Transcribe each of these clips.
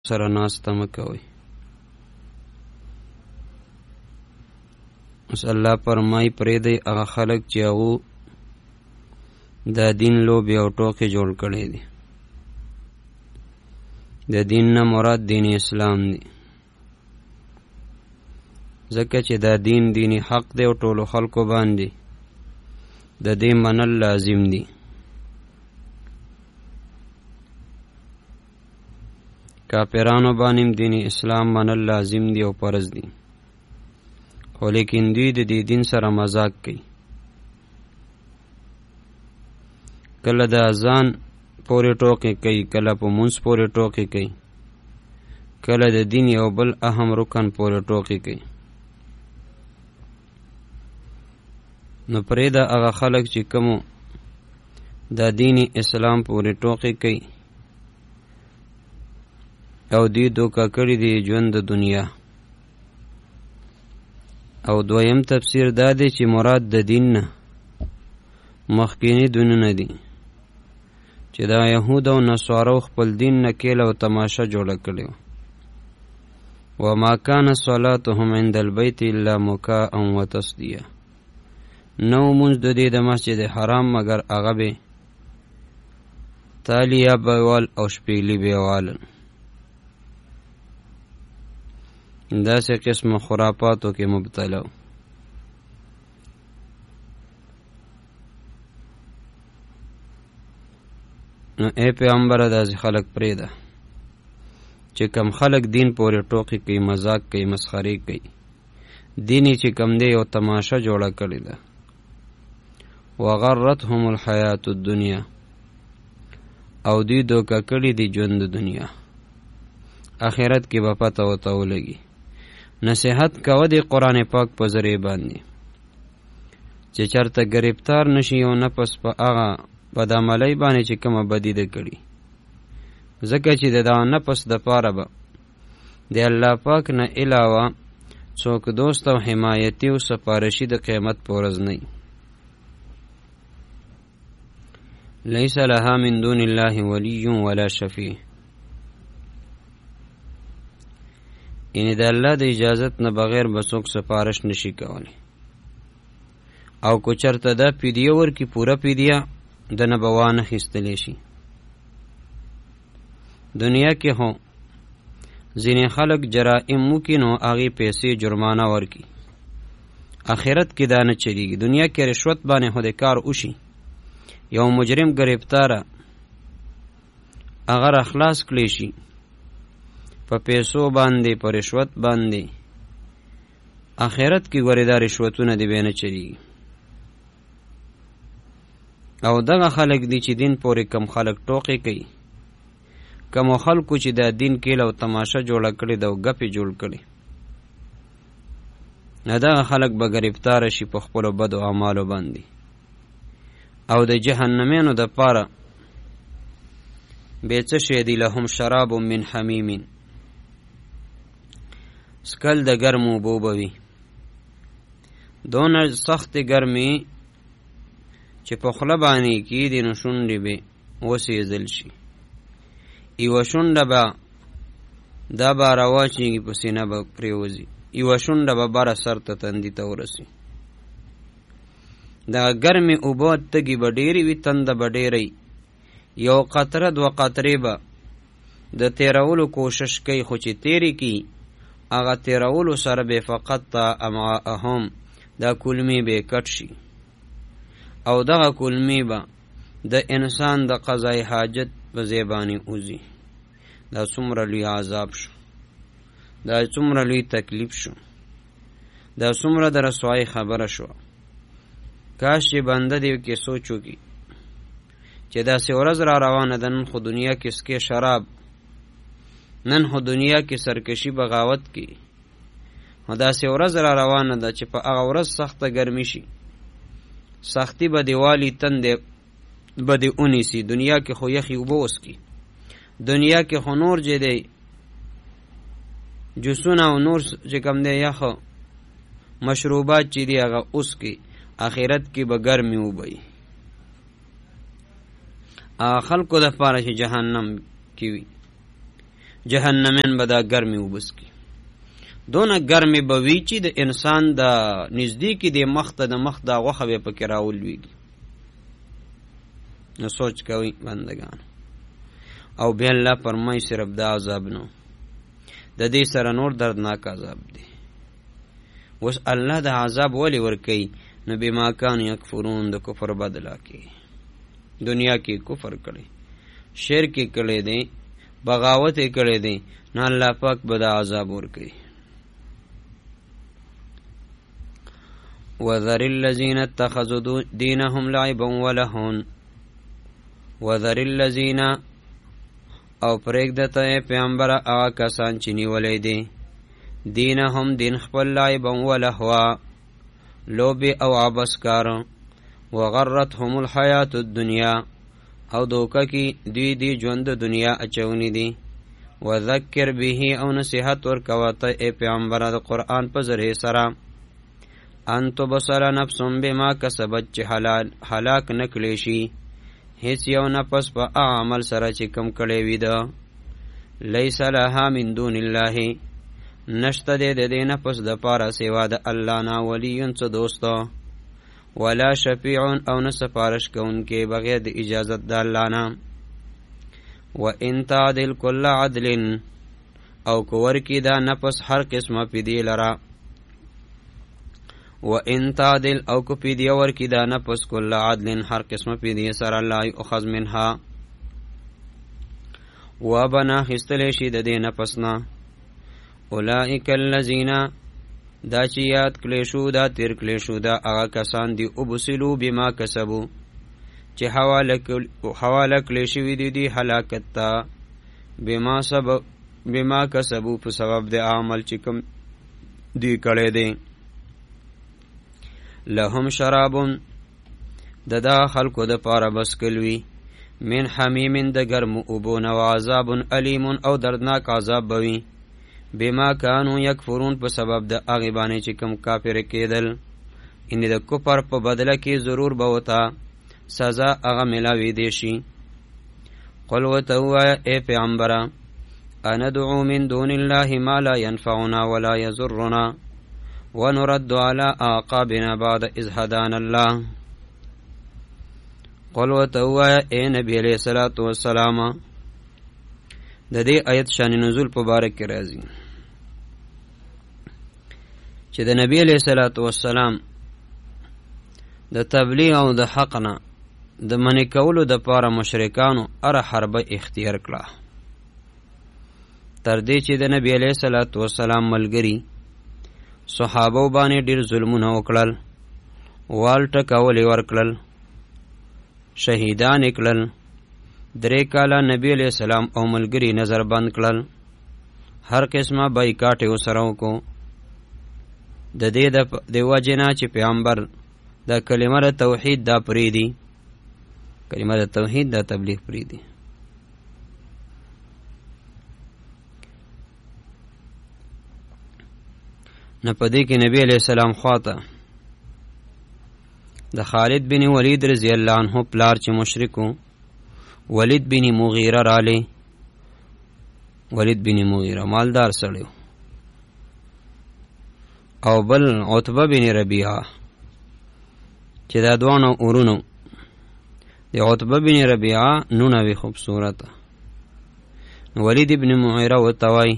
سره ناسته مه کوئ. اوس الله فرمایي پرېږدئ هغه خلک چې هغو دا دین لوبې او ټوکې جوړ کړی دي. د دین نه مراد دین اسلام دی، ځکه چې دا دین حق دی او ټولو خلکو باندې د دې منل لازم دی. کافرانو باندې دین اسلام منل لازم دی او فرض دی، خو لیکن دوی د دې دین سره مذاق کوي. کله د اذان پورې ټوکې کوي، کله په مونځ پورې ټوکې کوي، کله د دین یو بل اهم رکن پورې ټوکې کوي. نو پرېږده هغه خلک چې کومو د دین اسلام پورې ټوکې کوي او دوی دوکه کړي دي ژوند د دنیا. او دویم تفسیر دا دی چې مراد د دین نه مخکینی دینونه دي، چې دا یهود او نصارو خپل دین نه کیل او تماشه جوړه کړې وه. وما کان صلاتهم عند البیت الا مکاء و تصدیه، نو مونځ د دې د مسجد حرام مگر هغه به تالیا بیوال او شپیلی بیوالن. داسې قسم خرافاتو کې مبتلا و. نو اے پیغمبره داسې خلک پرېږده چې کم خلک دین پورې ټوکې کوي، مذاق کوي، مسخرې کوي. دیني چې کم دی یو تماشه جوړه کړې ده. وغرتهم الحیات الدنیا، او دوی دوکه کړي دي ژوند د دنیا. آخرت کې به پته ورته ولګي. نصیحت کوه د قرآن پاک په ذریعه باندې چې چرته گرفتار نشي او نفس په هغه بدعملۍ باندې چې کومه بدي ده کړي، ځکه چې د دغه نفس دپاره به د الله پاک نه علاوه څوک دوست او حمایتي او سفارشي د قیامت په ورځ نه وي. لیس لها من دون الله ولی ولا شفیع، یعنی د الله د اجازت نه بغیر به څوک سفارش نشي کولی. او که چرته دا فدیه ورکړي، پوره فدیه د نه به وانه اخیستلی شي. دنیا کې خو ځینې خلک جرائم وکړي نو هغې پیسې جرمانه ورکړي. آخرت کې دا نه چلیږي. دنیا کې رشوت باندې خو د کار وشي، یو مجرم گرفتاره هغه را خلاص کړی شي په پیسو باندې، په رشوت باندې. آخرت کې ګورې دا رشوتونه دی بیا نه چلیږي. او دغه خلک دي چې دین پورې کم خلک ټوکې کوي، کمو خلکو چې دا دین کیل او تماشه جوړه کړې ده او ګپې جوړ کړي، دغه خلک به ګرفتاره شي په خپلو بدو اعمالو باندې. او د جهنمینو دپاره بې څه شی دی، لهم شراب من حمیم، سکل د ګرمو اوبو به وي، دونه سختې ګرمې چې په خوله باندې کېږدي نو شونډې به وسېزل شي. یوه شونډه به دا به راواچېږي، په سینه به پرېوځي، یوه شونډه به بره سر ته تندي ته ورسي. دغه ګرمې اوبه تږي به ډېرې وي، تنده به ډېره وي. یو قطره دوه قطرې به د تېرولو کوشش کوي، خو چې تېرې کي هغه تېرولو سره به فقط امعاءهم، دا کولمې به کټ شي. او دغه کولمې به د انسان د قضای حاجت په ځای باندې وځي. دا څومره لوی عذاب شو، دا څومره لوی تکلیف شو، دا څومره د رسوایۍ خبره شو. کاش چې بنده دې کې سوچ وکړي چې داسې ورځ را روانه ده. نن خو دنیا کې سکې شراب، نن خو دنیا کې سرکشي بغاوت کې، خو داسې ورځ را روانه ده چې په هغه ورځ سخته ګرمي شي، سختی به دیوالی تندې به دې ونیسي. دنیا کې خو یخي اوبه وڅکي، دنیا کې خو نور چې دی جوسونه او نور چې کوم دی یخ مشروبات چې دی هغه وڅکي. آخرت کې به ګرمي اوبه وي. خلقو د پاره چې جهنم کې وي جهنمین به دا ګرمي وبس کی دونه ګرمي به وي چې د انسان د نزدیکي د مخ ته د مخ دا غوښه به پکې راولویږي. نو سوچ کوئ بندگان. او بیا الله فرمایي صرف دا عذاب نو، د دې سره نور دردناک عذاب دی. اوس الله د عذاب ولی ورکوي؟ نو بما کانوا یکفرون، د کفر بدله کې دنیا کې کفر کړي، شرک کړي دی، بغاوت کړي دی، نو الله پاک به د عذاب ورکوي. وذر الذین اتخذوا دینهم لعبا ولهوا، وذر الذین او پرېږده ته پیغمبره هغه کسان چې نیولی دی دینهم دین خپل لعبا ولهوا لوبې او عبث کار، وغرتهم الحیات الدنیا او دوکه کې دوی دی ژوند د دنیا اچونی دی. وذکر به او نصیحت ورکوه ته ای پیغمبره د قرآن په ذریعې سره ان تبصر نفس بما کسبت چې هلاک نه کړی شي هیڅ یو نفس په عمل سره چې کم کړی وي ده. لیس لها من دون الله، نشته دی د دې نفس د پاره سوا د الله نه ولیون څه دوست ولا شفیع او نه سفارش کوونکی بغیر د اجازت د الله نه. وان تعدل کل عدل، او کور کی دا نفس هر قسمه پیدی لرا. وان تعدل او کو پیدی ور کی دا نفس کل عدل هر قسمه پیدی سره لا یؤخذ منها، و بنا خستلی شي د دې نفسنا. اولئک الذین، دا چې یاد کړی شو دا تیر کړی شو دا هغه کسان دي ابسلو بما کسبو چې حواله کړی شوي دي دی هلاکت ته بما کسبو په سبب د عمل چې کوم دی کړی دی. لهم شرابون، د دا خلکو د پاره بس کلوي من حمیم د ګرمو اوبو نه، وعذاب علیم او دردناک عذاب بوي بما کانو یکفرون په سبب د هغې باندې چې کوم کافر کېدل. ان د کفر په بدله کې ضرور به ورته سزا هغه ملاوي دی شي. قل ورته ووایه ای پیغمبره اندعو من دون الله ما لا ينفعنا ولا يضرنا ونرد على اعقابنا بعد اذ هدانا الله. قل ورته ووایه ای نبی علیه الصلاة والسلام، د دې آیت شان نزول په باره کې راځي چې د نبی علیه الصلاة والسلام د تبلیغ او د حق نه د منع کولو د پاره مشرکانو اره حربه اختیار کړه، تر دې چې د نبی علیه الصلاة والسلام ملګري صحابو باندې ډېر ظلمونه وکړل، وال ټکولې ورکړل، شهیدان کړل. 3 کاله نبی علیہ السلام او ملګری نظر بند کړل، هر قسمه بایکاټ یې ورسره وکړو د دې د وجې نه چې پیغمبر د کلمه د توحید دا پرېږدي، کلمه د توحید دا تبلیغ پرېږدي. نه په دې کې نبی علیہ السلام خواته د خالد بن ولید رضی الله عنه پلار چې مشرکو ولید بن مغیره رالی. ولید بن مغیره مالدار سړی او بل عتبه بن ربیعه چې دا دوانو اورونو د عتبه بن ربیعه نونه وی خوبصورت. ولید بن مغیره وتوای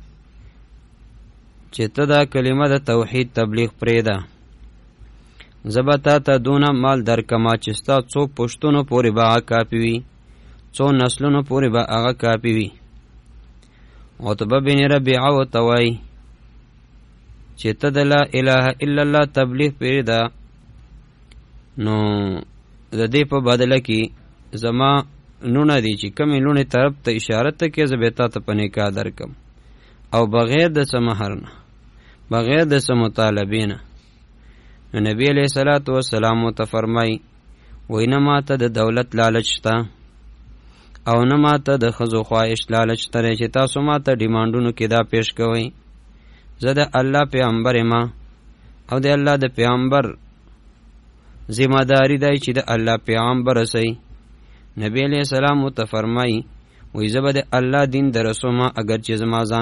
چې ته دا کلمه د توحید تبلیغ پرېږده، زبتا ته دونه مال درکما چې ستا څو پښتونو پورې به هغه کافي وي، څو نسلونو پورې به هغه کافي وي. عتبه بن ربیعه ورته وایي چې ته د لا اله الا الله تبلیغ پرېږده، نو د دې په بدله کې زما لونه دي چې کومې لونې طرف ته اشاره ته کې زه به تا ته په نکاح درکم، او بغیر د څه مهر نه، بغیر د څه مطالبې نه. نو نبی علیہ الصلاة والسلام ورته فرمایي وایي نه ماته د دولت لالچ شته او نه ماته د ښځو خواهش لالچ شته دی چې تاسو ماته ډیمانډونو کې دا پیش کوئ. زه د الله پیغمبر یم او د الله د پیغمبر ذمہ داری دی چې د الله پیغام برسوي. نبی علیہ السلام ورته فرمایي وی زه به د الله دین درسومه اگر چې زما ځان